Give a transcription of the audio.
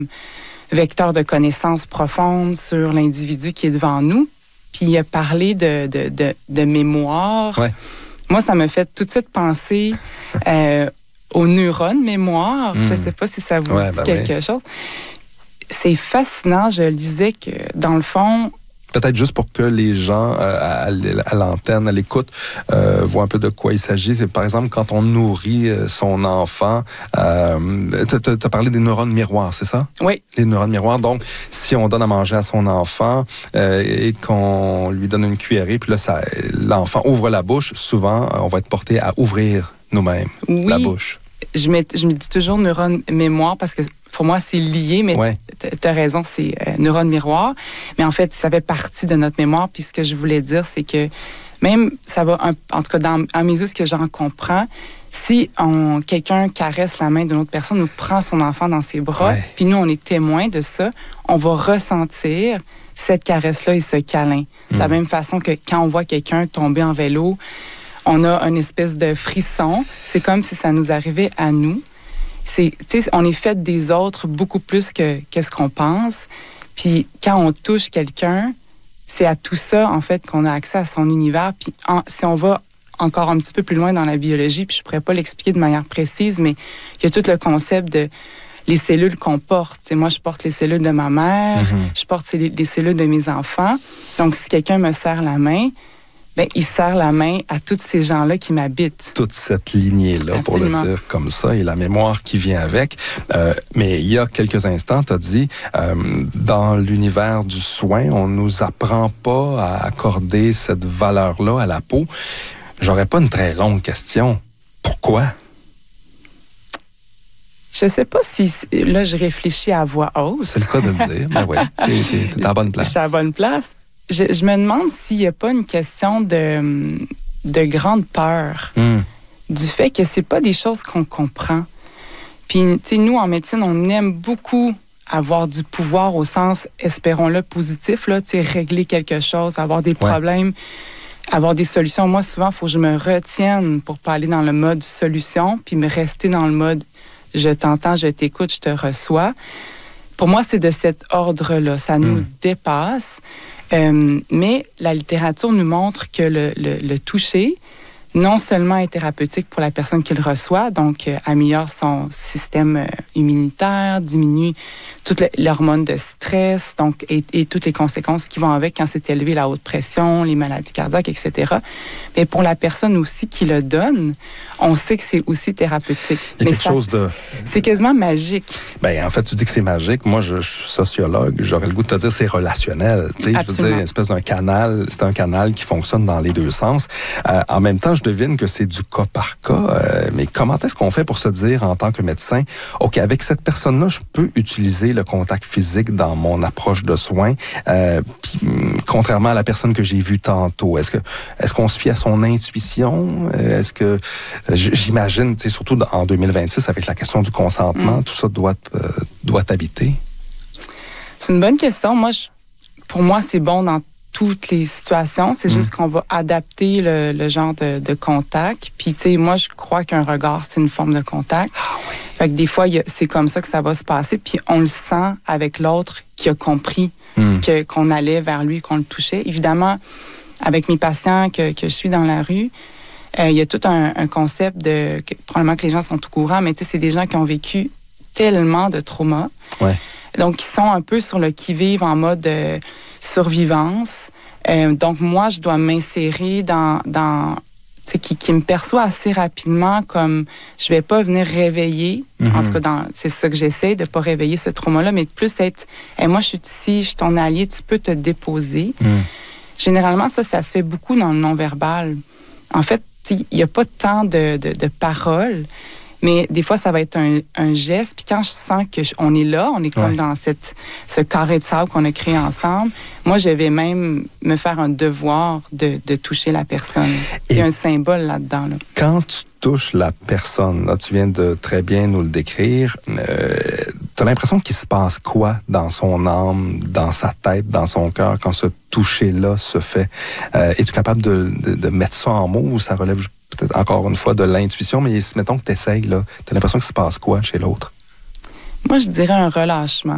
vecteur de connaissances profondes sur l'individu qui est devant nous. Puis il a parlé de mémoire. Ouais. Moi, ça me fait tout de suite penser aux neurones mémoire. Je ne sais pas si ça vous dit quelque chose. C'est fascinant. Je lisais que, dans le fond... Peut-être juste pour que les gens à l'antenne, à l'écoute, voient un peu de quoi il s'agit. C'est par exemple quand on nourrit son enfant. Tu as parlé des neurones miroirs, c'est ça? Oui. Les neurones miroirs. Donc, si on donne à manger à son enfant et qu'on lui donne une cuillerée, puis là, l'enfant ouvre la bouche, souvent, on va être porté à ouvrir nous-mêmes la bouche. Je me dis toujours neurones mémoire parce que pour moi, c'est lié, mais tu as raison, c'est neurones miroir. Mais en fait, ça fait partie de notre mémoire. Puis ce que je voulais dire, c'est que même, ça va, en tout cas, à mes yeux, ce que j'en comprends, si quelqu'un caresse la main d'une autre personne ou prend son enfant dans ses bras, puis nous, on est témoins de ça, on va ressentir cette caresse-là et ce câlin. De la même façon que quand on voit quelqu'un tomber en vélo, on a une espèce de frisson. C'est comme si ça nous arrivait à nous. On est fait des autres beaucoup plus que qu'est-ce qu'on pense. Puis quand on touche quelqu'un, c'est à tout ça, en fait, qu'on a accès à son univers. Puis si on va encore un petit peu plus loin dans la biologie, puis je pourrais pas l'expliquer de manière précise, mais il y a tout le concept de les cellules qu'on porte. T'sais, moi, je porte les cellules de ma mère, je porte les cellules de mes enfants. Donc, si quelqu'un me serre la main, ben, il serre la main à tous ces gens-là qui m'habitent. Toute cette lignée-là, Absolument. pour le dire comme ça, et la mémoire qui vient avec. Mais il y a quelques instants, tu as dit, dans l'univers du soin, on nous apprend pas à accorder cette valeur-là à la peau. J'aurais pas une très longue question. Pourquoi? Je sais pas si... Là, je réfléchis à voix haute. C'est le cas de le dire. Ben oui, t'es à la bonne place. Je suis à la bonne place. Je me demande s'il n'y a pas une question de grande peur du fait que c'est pas des choses qu'on comprend. Puis, tu sais, nous, en médecine, on aime beaucoup avoir du pouvoir au sens, espérons-le, positif, là, tu sais, régler quelque chose, avoir des problèmes, avoir des solutions. Moi, souvent, il faut que je me retienne pour pas aller dans le mode solution, puis me rester dans le mode je t'entends, je t'écoute, je te reçois. Pour moi, c'est de cet ordre-là. Ça nous dépasse. Mais la littérature nous montre que le toucher, non seulement est thérapeutique pour la personne qui le reçoit, donc améliore son système immunitaire, diminue toute l'hormone de stress, donc et toutes les conséquences qui vont avec quand c'est élevé la haute pression, les maladies cardiaques, etc. Mais pour la personne aussi qui le donne, on sait que c'est aussi thérapeutique. Il y a quelque chose de... C'est quasiment magique. Ben, en fait, tu dis que c'est magique. Moi, je suis sociologue. J'aurais le goût de te dire c'est relationnel. Tu sais, je veux dire, une espèce d'un canal. C'est un canal qui fonctionne dans les deux sens. En même temps, je devine que c'est du cas par cas. Mais comment est-ce qu'on fait pour se dire, en tant que médecin, OK, avec cette personne-là, je peux utiliser le contact physique dans mon approche de soins, puis, contrairement à la personne que j'ai vue tantôt. Est-ce qu'on se fie à son intuition? Est-ce que... J'imagine, tu sais, surtout en 2026, avec la question du consentement, tout ça doit t'habiter. C'est une bonne question. Pour moi, c'est bon dans toutes les situations. C'est juste qu'on va adapter le genre de contact. Puis, tu sais, moi, je crois qu'un regard, c'est une forme de contact. Ah oui. Fait que des fois, c'est comme ça que ça va se passer. Puis, on le sent avec l'autre qui a compris qu'on allait vers lui, qu'on le touchait. Évidemment, avec mes patients que je suis dans la rue, il y a tout un concept probablement que les gens sont au courant, mais tu sais, c'est des gens qui ont vécu tellement de traumas. Ouais. Donc, ils sont un peu sur le qui-vive en mode survivance. Donc, moi, je dois m'insérer dans tu sais, qui me perçoit assez rapidement comme je vais pas venir réveiller. En tout cas, c'est ça que j'essaie, de pas réveiller ce trauma-là, mais de plus être, moi, je suis ici, je suis ton allié, tu peux te déposer. Généralement, ça se fait beaucoup dans le non-verbal. En fait, il n'y a pas tant de paroles, mais des fois, ça va être un geste. Puis quand je sens qu'on est là, on est comme dans ce carré de sable qu'on a créé ensemble, moi, je vais même me faire un devoir de toucher la personne. Il y a un symbole là-dedans. Là. Quand tu touches la personne, là, tu viens de très bien nous le décrire, tu as l'impression qu'il se passe quoi dans son âme, dans sa tête, dans son cœur, quand ce toucher-là se fait? Es-tu capable de mettre ça en mots ou ça relève peut-être encore une fois de l'intuition, mais mettons que tu essayes, tu as l'impression qu'il se passe quoi chez l'autre? Moi, je dirais un relâchement.